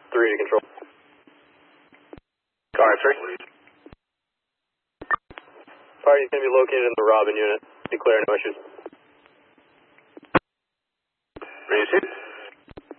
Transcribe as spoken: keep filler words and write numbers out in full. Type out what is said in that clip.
three to control. Car three. Party's going to be located in the Robin unit. Declare no issues.